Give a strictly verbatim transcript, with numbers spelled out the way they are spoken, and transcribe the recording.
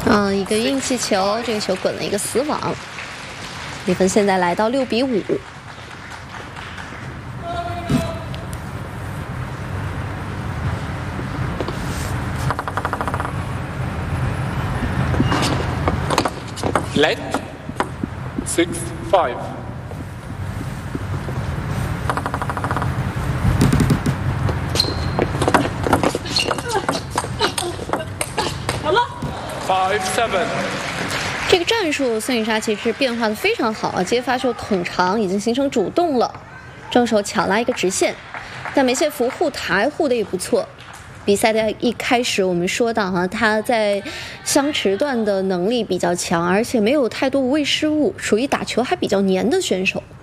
嗯，一个运气球，这个球滚了一个死网，比分现在来到六比五。 Let six five. Five seven。 这个战术孙颖莎其实变化的非常好啊，接发球捅长已经形成主动了，正手巧拉一个直线，但梅谢福护台护的也不错。比赛的一开始我们说到哈、啊，他在相持段的能力比较强，而且没有太多无谓失误，属于打球还比较黏的选手。